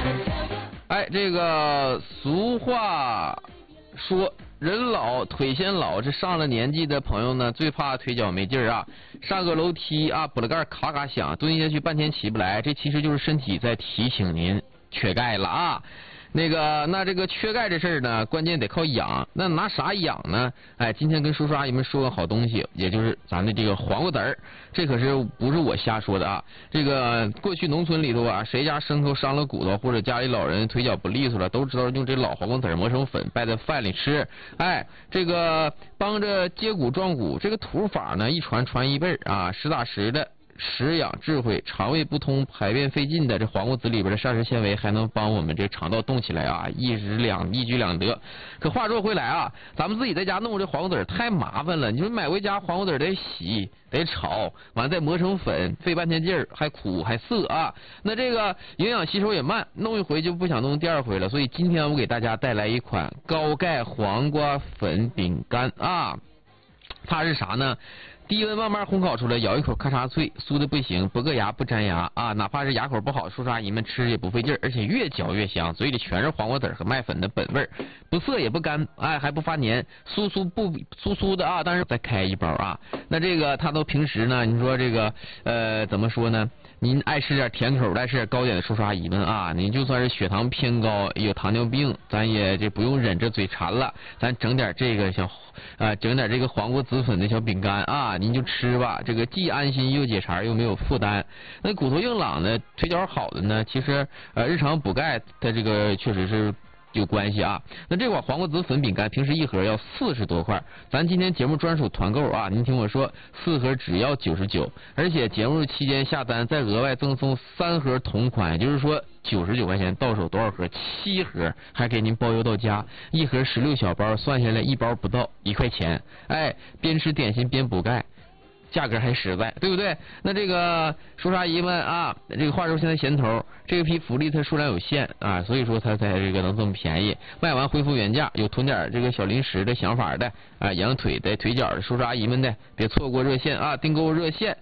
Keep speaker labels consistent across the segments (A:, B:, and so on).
A: 哎，这个俗话说人老腿先老，这上了年纪的朋友呢，最怕腿脚没劲儿啊。上个楼梯啊，补了盖咔咔响，蹲下去半天起不来，这其实就是身体在提醒您缺钙了啊。那这个缺钙这事儿呢，关键得靠养。那拿啥养呢？哎，今天跟叔叔阿姨们说个好东西，也就是咱的这个黄瓜籽儿。这可是不是我瞎说的啊？这个过去农村里头啊，谁家牲口伤了骨头，或者家里老人腿脚不利索了，都知道用这老黄瓜籽儿磨成粉，拌在饭里吃。哎，这个帮着接骨壮骨，这个土法呢一传传一辈啊，实打实的。食养智慧，肠胃不通、排便费劲的，这黄瓜籽里边的膳食纤维还能帮我们这肠道动起来啊，一举两得。可话说回来啊，咱们自己在家弄这黄瓜籽太麻烦了。你说买回家黄瓜籽得洗、得炒，完再磨成粉，费半天劲儿，还苦还涩啊。那这个营养吸收也慢，弄一回就不想弄第二回了。所以今天我给大家带来一款高钙黄瓜粉饼干啊，它是啥呢？低温慢慢烘烤出来，咬一口咔嚓脆，酥的不行，不硌牙不粘牙啊！哪怕是牙口不好，叔叔阿姨们吃也不费劲儿，而且越嚼越香，嘴里全是黄瓜籽和麦粉的本味儿，不涩也不干，哎还不发黏，酥的啊！但是再开一包啊，那这个它都平时呢，你说这个怎么说呢？您爱吃点甜口的，爱吃点糕点的叔叔阿姨们啊，你就算是血糖偏高，有糖尿病，咱也这不用忍着嘴馋了，咱整点这个整点这个黄瓜籽粉的小饼干啊，您就吃吧，这个既安心又解馋又没有负担。那骨头硬朗的、腿脚好的呢，其实日常补钙，它这个确实是有关系啊。那这款黄瓜籽粉饼干平时一盒要40多块，咱今天节目专属团购啊，您听我说，4盒只要99，而且节目期间下单再额外赠送3盒同款，也就是说99块钱到手多少盒？7盒，还给您包邮到家，一盒16小包，算下来一包不到1块钱，哎，边吃点心边补钙。价格还实在，对不对？那这个叔叔阿姨们啊，这个话说现在闲头，这个批福利它数量有限啊，所以说它才这个能这么便宜。卖完恢复原价，有囤点这个小零食的想法的啊，养腿的、腿脚的叔叔阿姨们的，别错过热线啊！订购热线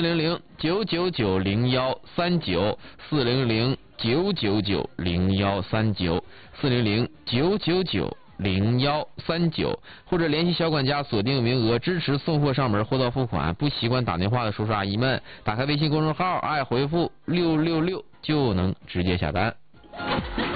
A: 400-999-0139，400-999-0139，或者联系小管家锁定名额，支持送货上门货到付款。不习惯打电话的叔叔阿姨们，打开微信公众号，回复666就能直接下单。